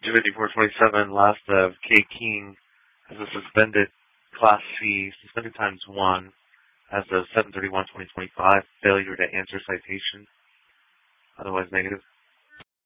25427, last of K. King as a suspended Class C, suspended times 1, as of 7/31/2025, failure to answer citation, otherwise negative.